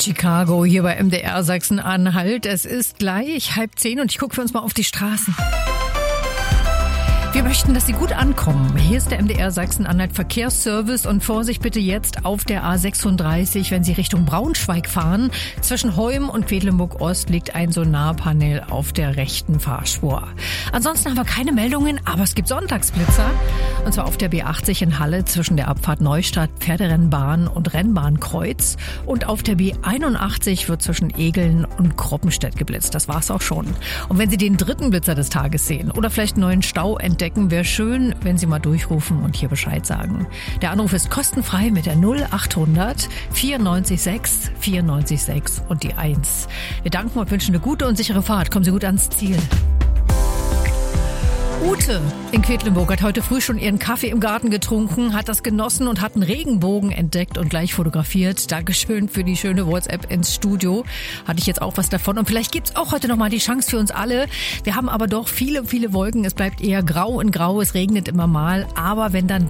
Chicago hier bei MDR Sachsen-Anhalt. Es ist gleich 9:30 und ich gucke für uns mal auf die Straßen. Wir möchten, dass Sie gut ankommen. Hier ist der MDR Sachsen-Anhalt Verkehrsservice und Vorsicht bitte jetzt auf der A36, wenn Sie Richtung Braunschweig fahren. Zwischen Heum und Quedlinburg-Ost liegt ein Sonarpanel auf der rechten Fahrspur. Ansonsten haben wir keine Meldungen, aber es gibt Sonntagsblitzer. Und zwar auf der B80 in Halle zwischen der Abfahrt Neustadt, Pferderennbahn und Rennbahnkreuz. Und auf der B81 wird zwischen Egeln und Kroppenstedt geblitzt. Das war's auch schon. Und wenn Sie den dritten Blitzer des Tages sehen oder vielleicht einen neuen Stau entdecken, wäre schön, wenn Sie mal durchrufen und hier Bescheid sagen. Der Anruf ist kostenfrei mit der 0800 94 94 6 und die 1. Wir danken und wünschen eine gute und sichere Fahrt. Kommen Sie gut ans Ziel. Ute in Quedlinburg hat heute früh schon ihren Kaffee im Garten getrunken, hat das genossen und hat einen Regenbogen entdeckt und gleich fotografiert. Dankeschön für die schöne WhatsApp ins Studio. Hatte ich jetzt auch was davon. Und vielleicht gibt's auch heute nochmal die Chance für uns alle. Wir haben aber doch viele, viele Wolken. Es bleibt eher grau in grau. Es regnet immer mal. Aber wenn dann